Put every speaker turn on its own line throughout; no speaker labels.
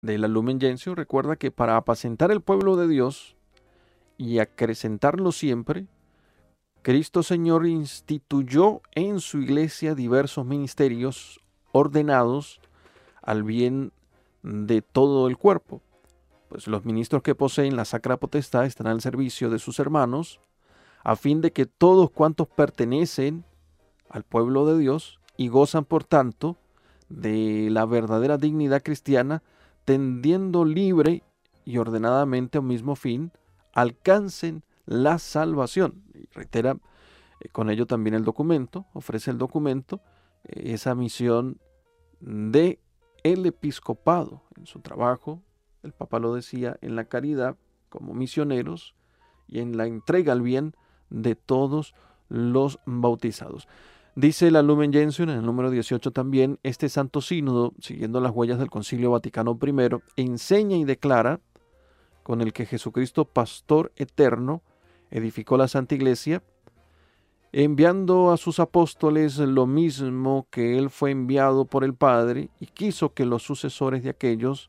de la Lumen Gentium recuerda que para apacentar el pueblo de Dios y acrecentarlo siempre, Cristo Señor instituyó en su iglesia diversos ministerios ordenados al bien de todo el cuerpo. Pues los ministros que poseen la sacra potestad están al servicio de sus hermanos, a fin de que todos cuantos pertenecen al pueblo de Dios y gozan, por tanto, de la verdadera dignidad cristiana, tendiendo libre y ordenadamente a un mismo fin, alcancen la salvación. Y reitera con ello también el documento, ofrece el documento, esa misión de el episcopado en su trabajo, el Papa lo decía, en la caridad como misioneros y en la entrega al bien de todos los bautizados. Dice la Lumen Gentium en el número 18 también, este Santo Sínodo, siguiendo las huellas del Concilio Vaticano I, enseña y declara con el que Jesucristo, pastor eterno, edificó la Santa Iglesia, enviando a sus apóstoles lo mismo que él fue enviado por el Padre, y quiso que los sucesores de aquellos,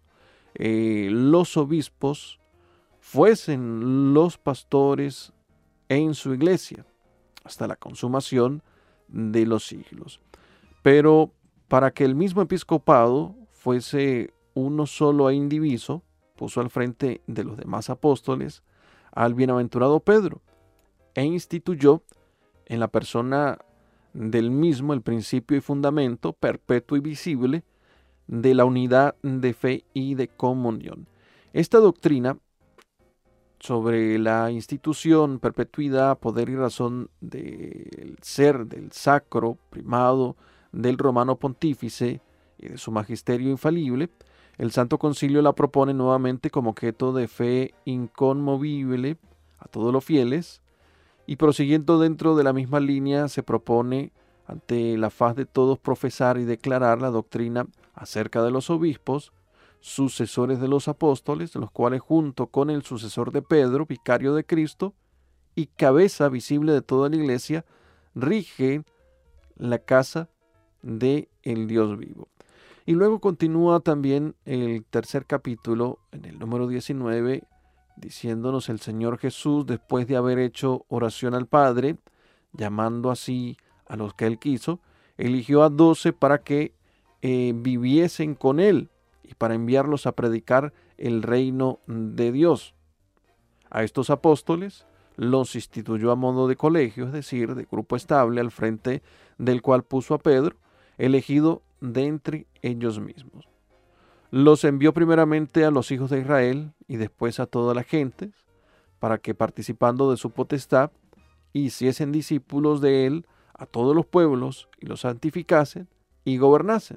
los obispos, fuesen los pastores en su iglesia, hasta la consumación de los siglos. Pero para que el mismo episcopado fuese uno solo e indiviso, puso al frente de los demás apóstoles al bienaventurado Pedro, e instituyó en la persona del mismo el principio y fundamento perpetuo y visible de la unidad de fe y de comunión. Esta doctrina sobre la institución, perpetuidad, poder y razón del ser, del sacro primado, del romano pontífice y de su magisterio infalible, el Santo Concilio la propone nuevamente como objeto de fe inconmovible a todos los fieles, y prosiguiendo dentro de la misma línea se propone ante la faz de todos profesar y declarar la doctrina acerca de los obispos, sucesores de los apóstoles, los cuales junto con el sucesor de Pedro, vicario de Cristo y cabeza visible de toda la iglesia, rigen la casa de el Dios vivo. Y luego continúa también el tercer capítulo, en el número 19, diciéndonos el Señor Jesús, después de haber hecho oración al Padre, llamando así a los que Él quiso, eligió a 12 para que viviesen con Él y para enviarlos a predicar el reino de Dios. A estos apóstoles los instituyó a modo de colegio, es decir, de grupo estable, al frente del cual puso a Pedro, elegido de entre ellos mismos. Los envió primeramente a los hijos de Israel y después a todas las gentes, para que participando de su potestad, hiciesen discípulos de él a todos los pueblos y los santificasen y gobernasen.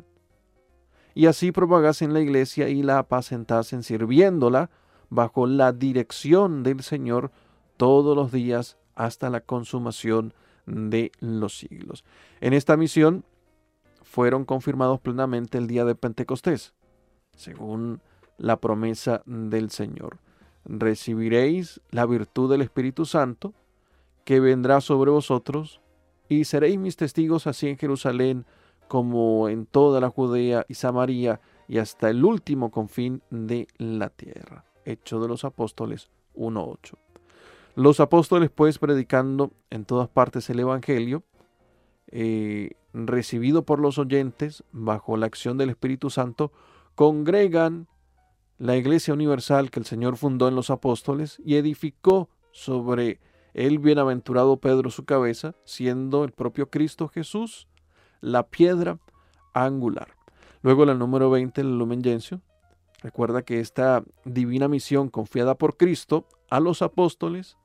Y así propagasen la iglesia y la apacentasen, sirviéndola bajo la dirección del Señor todos los días hasta la consumación de los siglos. En esta misión fueron confirmados plenamente el día de Pentecostés, según la promesa del Señor. Recibiréis la virtud del Espíritu Santo, que vendrá sobre vosotros, y seréis mis testigos así en Jerusalén, como en toda la Judea y Samaria, y hasta el último confín de la tierra. Hechos de los Apóstoles 1:8. Los apóstoles, pues, predicando en todas partes el Evangelio, recibido por los oyentes, bajo la acción del Espíritu Santo, congregan la Iglesia Universal que el Señor fundó en los apóstoles y edificó sobre el bienaventurado Pedro su cabeza, siendo el propio Cristo Jesús la piedra angular. Luego la número 20, el Lumen Gentium, recuerda que esta divina misión confiada por Cristo a los apóstoles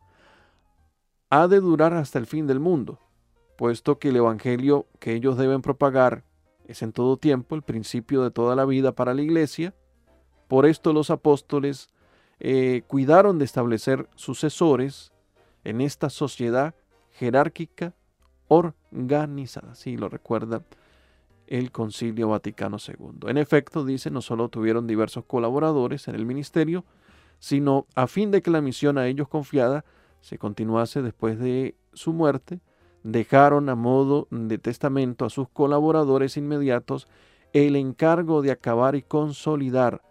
ha de durar hasta el fin del mundo, puesto que el evangelio que ellos deben propagar es en todo tiempo el principio de toda la vida para la iglesia. Por esto los apóstoles cuidaron de establecer sucesores en esta sociedad jerárquica organizada. Sí, lo recuerda el Concilio Vaticano II. En efecto, dice, no solo tuvieron diversos colaboradores en el ministerio, sino a fin de que la misión a ellos confiada se continuase después de su muerte, dejaron a modo de testamento a sus colaboradores inmediatos el encargo de acabar y consolidar